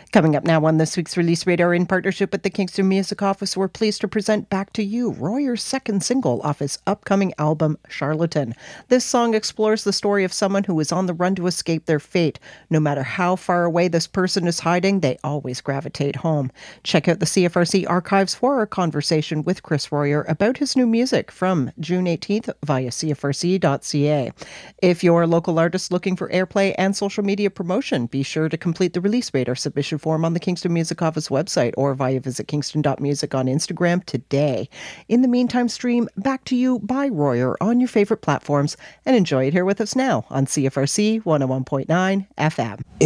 Coming up now on this week's Release Radar in partnership with the Kingston Music Office, we're pleased to present Back to You, Royer's second single off his upcoming album, Charlatan. This song explores the story of someone who is on the run to escape their fate. No matter how far away this person is hiding, they always gravitate home. Check out the CFRC archives for our conversation with Chris Royer about his new music from June 18th via cfrc.ca. If you're a local artist looking for airplay and social media promotion, be sure to complete the Release Radar submission form on the Kingston Music Office website or via visit kingston.music on Instagram today. In the meantime, stream Back to You by Royer on your favorite platforms and enjoy it here with us now on CFRC 101.9 FM.